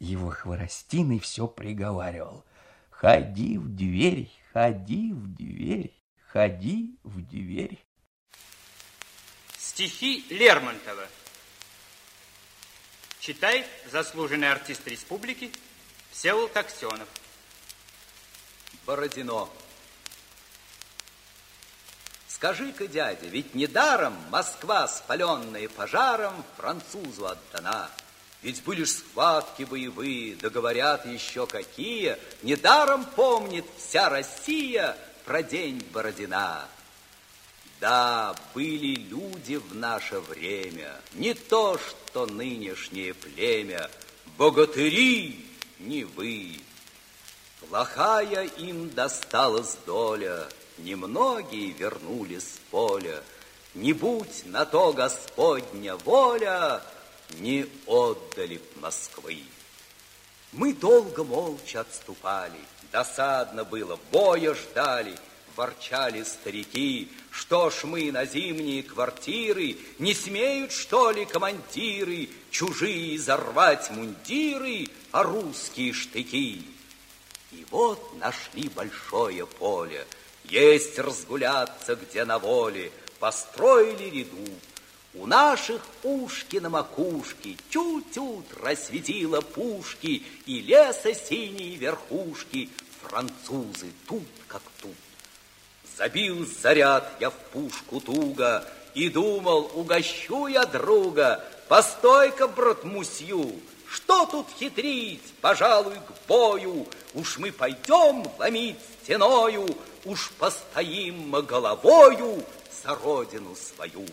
Его хворостиной все приговаривал: ходи в дверь, ходи в дверь, ходи в дверь. Стихи Лермонтова. Читает заслуженный артист республики Всеволод Аксенов. Бородино. Скажи-ка, дядя, ведь недаром Москва, спаленная пожаром, французу отдана. Ведь были ж схватки боевые, да говорят еще какие. Недаром помнит вся Россия про день Бородина. Да, были люди в наше время, не то, что нынешнее племя, богатыри, не вы. Плохая им досталась доля, немногие вернулись с поля. Не будь на то Господня воля, не отдали б Москвы. Мы долго молча отступали, досадно было, боя ждали. Ворчали старики: что ж мы на зимние квартиры, не смеют, что ли, командиры чужие зарвать мундиры, а русские штыки. И вот нашли большое поле, есть разгуляться где на воле, построили ряду. У наших ушки на макушке тю-тют рассветило пушки, и леса синие верхушки. Французы тут как тут. Забил заряд я в пушку туго и думал, угощу я друга. Постой-ка, брат Мусью, что тут хитрить, пожалуй, к бою. Уж мы пойдем ломить стеною, уж постоим мы головою за родину свою.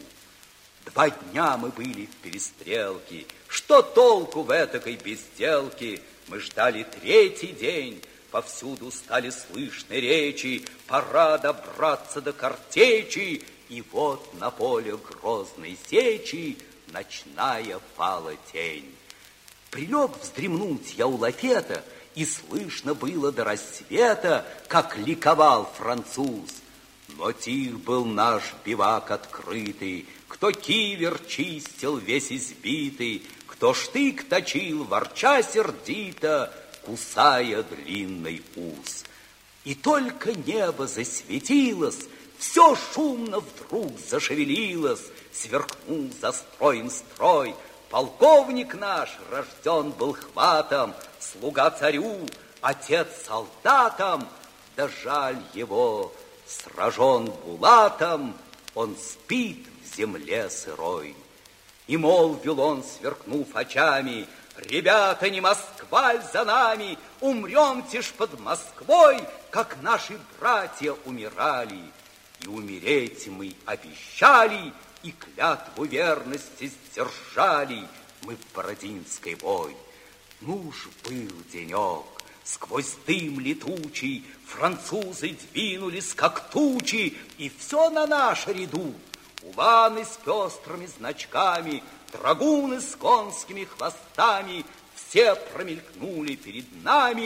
2 дня мы были в перестрелке, что толку в этакой безделке? Мы ждали 3-й день. Повсюду стали слышны речи, пора добраться до картечи. И вот на поле грозной сечи ночная пала тень. Прилег вздремнуть я у лафета, и слышно было до рассвета, как ликовал француз. Но тих был наш бивак открытый, кто кивер чистил весь избитый, кто штык точил, ворча сердито, кусая длинный ус. И только небо засветилось, все шумно вдруг зашевелилось, сверкнул застроен строй. Полковник наш рожден был хватом, слуга царю, отец солдатам, да жаль его, сражен булатом, он спит в земле сырой. И молвил он, сверкнув очами: ребята, не Москва ль за нами, умремте ж под Москвой, как наши братья умирали. И умереть мы обещали, и клятву верности сдержали мы в Бородинской бой. Ну уж был денек, сквозь дым летучий французы двинулись, как тучи, и все на наш ряду. Уланы с пестрыми значками, драгуны с конскими хвостами, все промелькнули перед нами.